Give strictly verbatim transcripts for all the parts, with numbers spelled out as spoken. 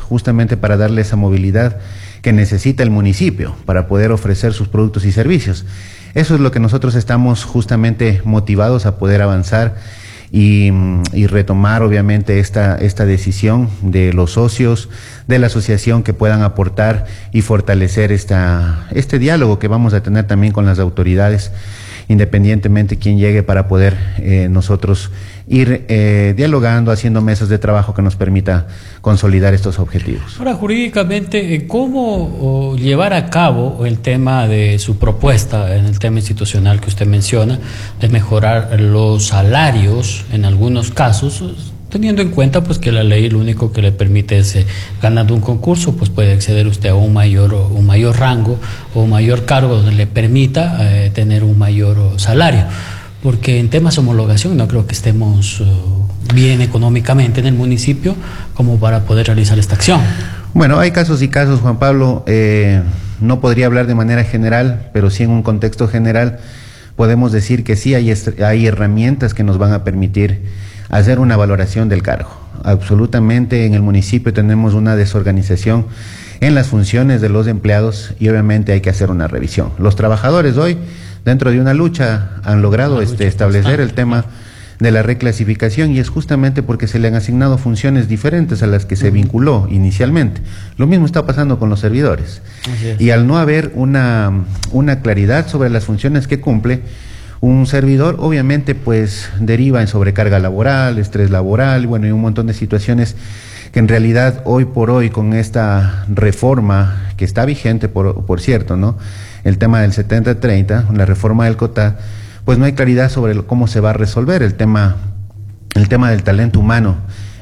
justamente para darle esa movilidad que necesita el municipio para poder ofrecer sus productos y servicios. Eso es lo que nosotros estamos justamente motivados a poder avanzar y, y retomar obviamente esta, esta decisión de los socios de la asociación que puedan aportar y fortalecer esta, este diálogo que vamos a tener también con las autoridades, independientemente quién llegue, para poder eh, nosotros ir eh, dialogando, haciendo mesas de trabajo que nos permita consolidar estos objetivos. Ahora, jurídicamente, ¿cómo llevar a cabo el tema de su propuesta en el tema institucional que usted menciona, de mejorar los salarios en algunos casos, teniendo en cuenta pues que la ley lo único que le permite es, eh, ganando un concurso, pues puede acceder usted a un mayor, un mayor rango o un mayor cargo donde le permita eh, tener un mayor salario? Porque en temas de homologación no creo que estemos uh, bien económicamente en el municipio como para poder realizar esta acción. Bueno, hay casos y casos, Juan Pablo. Eh, no podría hablar de manera general, pero sí en un contexto general podemos decir que sí hay, hay herramientas que nos van a permitir hacer una valoración del cargo. Absolutamente, en el municipio tenemos una desorganización en las funciones de los empleados y obviamente hay que hacer una revisión. Los trabajadores hoy, dentro de una lucha, han logrado una este, establecer constante, el tema de la reclasificación, y es justamente porque se le han asignado funciones diferentes a las que se uh-huh. vinculó inicialmente. Lo mismo está pasando con los servidores. Y al no haber una, una claridad sobre las funciones que cumple, un servidor obviamente pues deriva en sobrecarga laboral, estrés laboral, bueno, y un montón de situaciones que en realidad hoy por hoy, con esta reforma que está vigente, por, por cierto, ¿no?, el tema del setenta treinta, la reforma del COTA, pues no hay claridad sobre lo, cómo se va a resolver el tema, el tema del talento humano,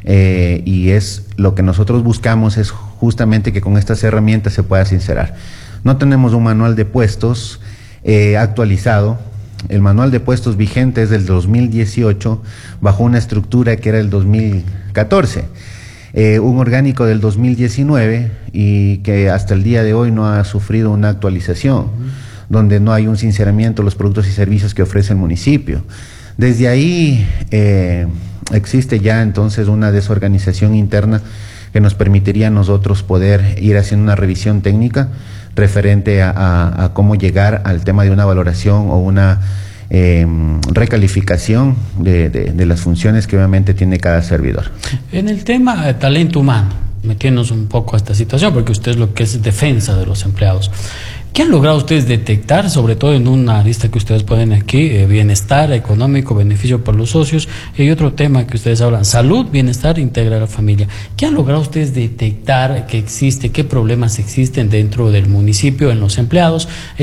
eh, y es lo que nosotros buscamos, es justamente que con estas herramientas se pueda sincerar. No tenemos un manual de puestos eh, actualizado. El manual de puestos vigente es del dos mil dieciocho, bajo una estructura que era el dos mil catorce. Eh, un orgánico del dos mil diecinueve y que hasta el día de hoy no ha sufrido una actualización, uh-huh. donde no hay un sinceramiento de los productos y servicios que ofrece el municipio. Desde ahí eh, existe ya entonces una desorganización interna que nos permitiría a nosotros poder ir haciendo una revisión técnica referente a, a, a cómo llegar al tema de una valoración o una Eh, recalificación de, de, de las funciones que obviamente tiene cada servidor. En el tema de talento humano, metiéndonos un poco a esta situación, porque usted es lo que es defensa de los empleados, ¿qué han logrado ustedes detectar, sobre todo en una lista que ustedes ponen aquí, eh, bienestar económico, beneficio para los socios, y hay otro tema que ustedes hablan, salud, bienestar, integrar a la familia? ¿Qué han logrado ustedes detectar que existe, qué problemas existen dentro del municipio en los empleados?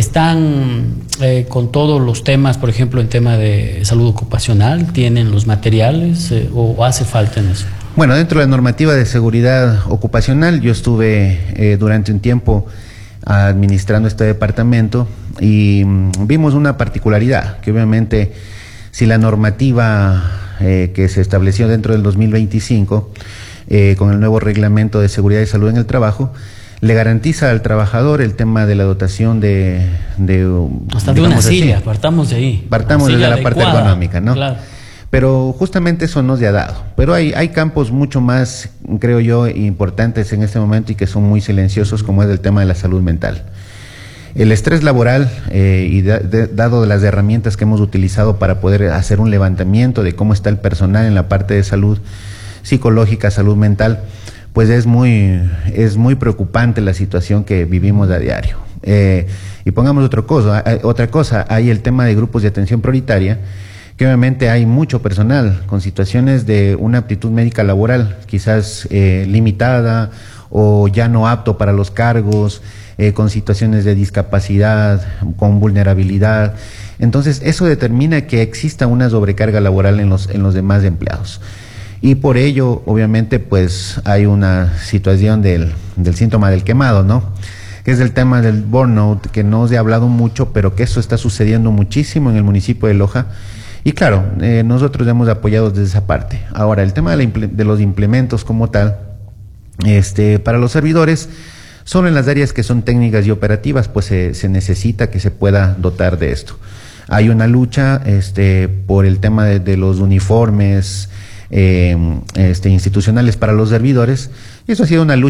¿Están eh, con todos los temas, por ejemplo, en tema de salud ocupacional, tienen los materiales eh, o hace falta en eso? Bueno, dentro de la normativa de seguridad ocupacional, yo estuve eh, durante un tiempo administrando este departamento y mm, vimos una particularidad, que obviamente si la normativa eh, que se estableció dentro del dos mil veinticinco eh, con el nuevo reglamento de seguridad y salud en el trabajo, le garantiza al trabajador el tema de la dotación de... de hasta de una silla, así, partamos de ahí. Partamos desde la parte económica, ¿no? Claro. Pero justamente eso nos ha dado. Pero hay, hay campos mucho más, creo yo, importantes en este momento y que son muy silenciosos, como es el tema de la salud mental. El estrés laboral, eh, y da, de, dado de las herramientas que hemos utilizado para poder hacer un levantamiento de cómo está el personal en la parte de salud psicológica, salud mental, pues es muy, es muy preocupante la situación que vivimos a diario. Eh, y pongamos otra cosa, otra cosa, hay el tema de grupos de atención prioritaria, que obviamente hay mucho personal con situaciones de una aptitud médica laboral, quizás eh, limitada o ya no apto para los cargos, eh, con situaciones de discapacidad, con vulnerabilidad. Entonces, eso determina que exista una sobrecarga laboral en los, en los demás empleados. Y por ello, obviamente, pues hay una situación del, del síntoma del quemado, ¿no?, que es el tema del burnout, que no se ha hablado mucho, pero que eso está sucediendo muchísimo en el municipio de Loja. Y claro, eh, nosotros hemos apoyado desde esa parte. Ahora, el tema de, la, de los implementos como tal, este, para los servidores, solo en las áreas que son técnicas y operativas, pues se, se necesita que se pueda dotar de esto. Hay una lucha este, por el tema de, de los uniformes eh, este, institucionales para los servidores, y eso ha sido una lucha